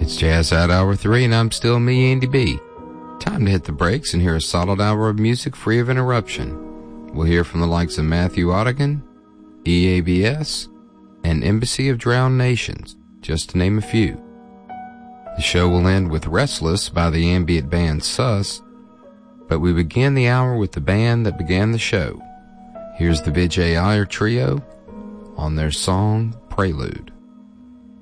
It's Jazz at Hour 3, and I'm still me, Andy B. Time to hit the brakes and hear a solid hour of music free of interruption. We'll hear from the likes of Matthew Ottigan, EABS, and Embassy of Drowned Nations, just to name a few. The show will end with Restless by the ambient band Sus, but we begin the hour with the band that began the show. Here's the Vijay Iyer Trio on their song Prelude.